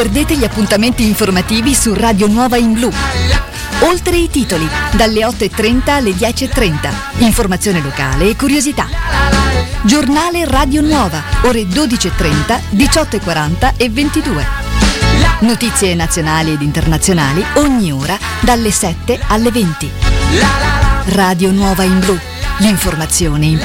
perdete gli appuntamenti informativi su Radio Nuova in Blu. Oltre i titoli, dalle 8:30 alle 10:30. Informazione locale e curiosità. Giornale Radio Nuova, ore 12:30, 18:40 e 22. Notizie nazionali ed internazionali ogni ora dalle 7 alle 20. Radio Nuova in Blu. L'informazione in